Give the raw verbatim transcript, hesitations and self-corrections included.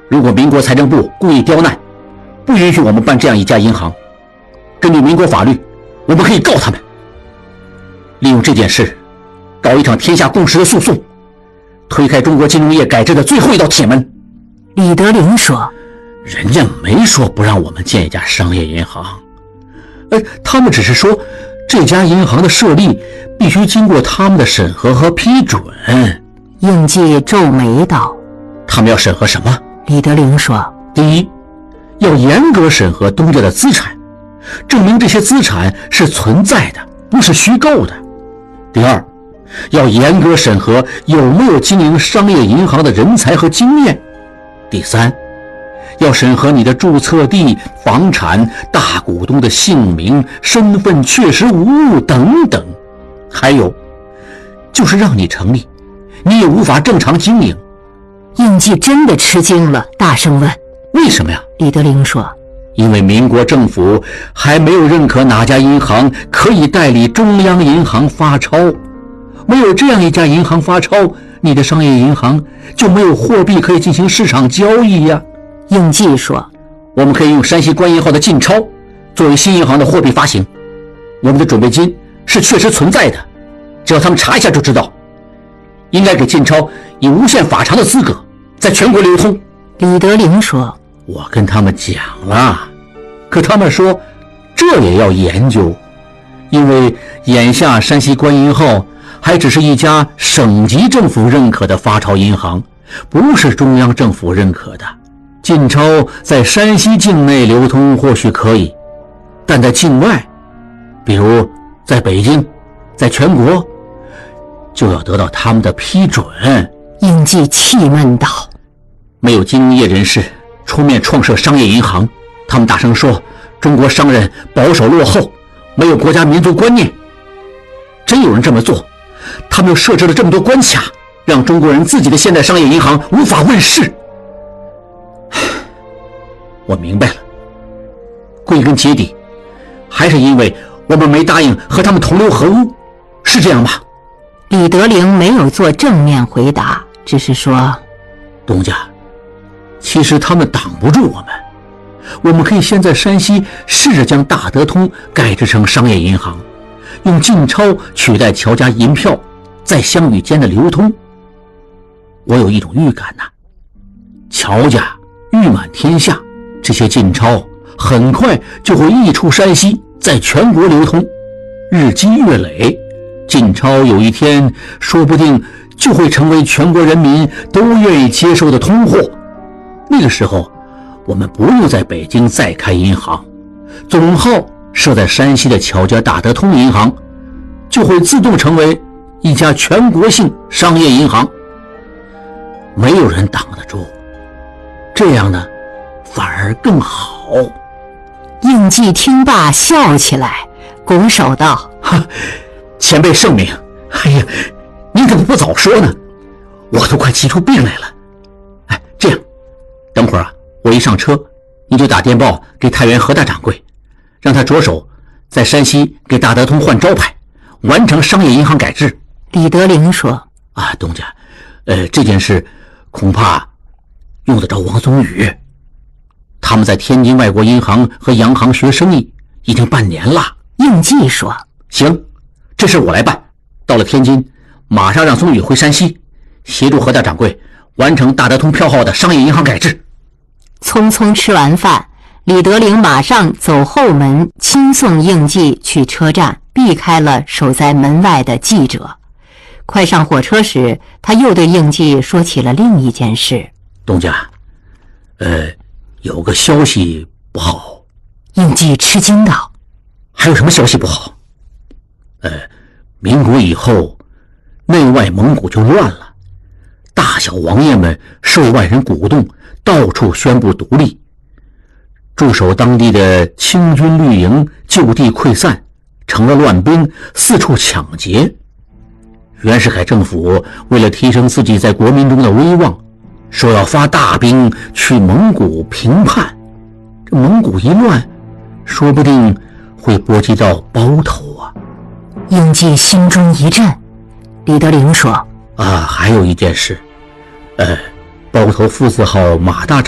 如果民国财政部故意刁难，不允许我们办这样一家银行，根据民国法律，我们可以告他们，利用这件事搞一场天下共识的诉讼，推开中国金融业改制的最后一道铁门。 李德林说， 人家没说不让我们建一家商业银行，呃，他们只是说这家银行的设立必须经过他们的审核和批准。 应季皱眉道， 他们要审核什么？ 李德林说， 第一，要严格审核东家的资产，证明这些资产是存在的，不是虚构的。第二，要严格审核有没有经营商业银行的人才和经验。第三，要审核你的注册地、房产、大股东的姓名、身份确实无误等等。还有，就是让你成立，你也无法正常经营。 应季真的吃惊了，大声问， 为什么呀？ 李德林说， 因为民国政府还没有认可哪家银行可以代理中央银行发钞，没有这样一家银行发钞，你的商业银行就没有货币可以进行市场交易呀。 应季说， 我们可以用山西官银号的晋钞作为新银行的货币发行，我们的准备金是确实存在的，只要他们查一下就知道，应该给晋钞以无限法偿的资格，在全国流通。 李德林说， 我跟他们讲了，可他们说这也要研究，因为眼下山西官银号还只是一家省级政府认可的发钞银行，不是中央政府认可的。晋钞在山西境内流通或许可以，但在境外，比如在北京，在全国，就要得到他们的批准。 应季气闷道， 没有金融业人士出面创设商业银行，他们大声说中国商人保守落后，没有国家民族观念。真有人这么做，他们又设置了这么多关卡，让中国人自己的现代商业银行无法问世。我明白了，归根结底还是因为我们没答应和他们同流合污，是这样吧？ 李德林没有做正面回答，只是说， 东家，其实他们挡不住我们，我们可以先在山西试着将大德通改制成商业银行，用晋钞取代侨家银票，在乡与间的流通。我有一种预感呐、啊，侨家誉满天下，这些晋钞很快就会溢出山西，在全国流通，日积月累，晋钞有一天说不定就会成为全国人民都愿意接受的通货。那个时候，我们不用在北京再开银行，总号设在山西的侨家大德通银行就会自动成为一家全国性商业银行，没有人挡得住。这样呢，反而更好。 应季听罢笑起来，拱手道： 哈，前辈圣明，哎呀，你怎么不早说呢？我都快急出病来了。哎，这样，等会儿啊，我一上车，你就打电报给太原何大掌柜，让他着手在山西给大德通换招牌，完成商业银行改制。 李德林说： 啊，东家，呃，这件事恐怕用得着王宗宇。他们在天津外国银行和洋行学生意已经半年了。 应季说： 行，这事我来办。到了天津，马上让宗宇回山西，协助何大掌柜完成大德通票号的商业银行改制。 匆匆吃完饭，李德林马上走后门，亲送应季去车站，避开了守在门外的记者。快上火车时，他又对应季说起了另一件事。 东家，呃，有个消息不好。 应季吃惊道： 还有什么消息不好？呃，民国以后，内外蒙古就乱了，大小王爷们受外人鼓动，到处宣布独立。驻守当地的清军绿营就地溃散，成了乱兵，四处抢劫。袁世凯政府为了提升自己在国民中的威望，说要发大兵去蒙古平叛。这蒙古一乱，说不定会波及到包头啊。 应季心中一震。李德林说： 啊，还有一件事，呃，包头父子号马大